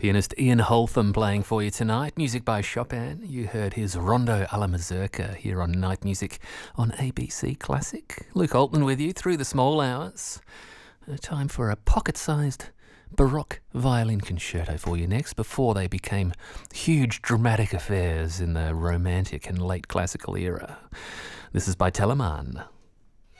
Pianist Ian Holtham playing for you tonight. Music by Chopin. You heard his Rondo alla Mazurka here on Night Music on ABC Classic. Luke Altman with you through the small hours. Time for a pocket-sized Baroque violin concerto for you next, before they became huge dramatic affairs in the Romantic and late Classical era. This is by Telemann.